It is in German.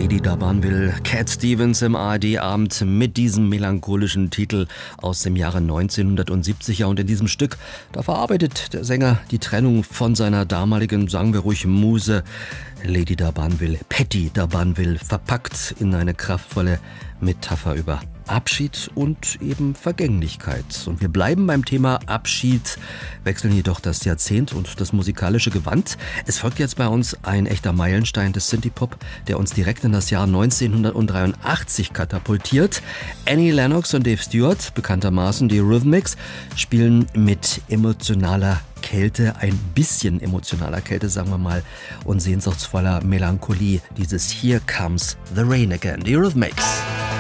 Lady d'Urbanville, Cat Stevens im ARD-Abend mit diesem melancholischen Titel aus dem Jahre 1970. Und in diesem Stück, da verarbeitet der Sänger die Trennung von seiner damaligen, sagen wir ruhig, Muse Lady d'Urbanville, Patty d'Urbanville, verpackt in eine kraftvolle Metapher über Abschied und eben Vergänglichkeit. Und wir bleiben beim Thema Abschied, wechseln jedoch das Jahrzehnt und das musikalische Gewand. Es folgt jetzt bei uns ein echter Meilenstein des Synthie-Pop, der uns direkt in das Jahr 1983 katapultiert. Annie Lennox und Dave Stewart, bekanntermaßen die Rhythmics, spielen mit emotionaler Kälte, ein bisschen emotionaler Kälte, sagen wir mal, und sehnsuchtsvoller Melancholie dieses Here Comes the Rain Again, die Rhythmics.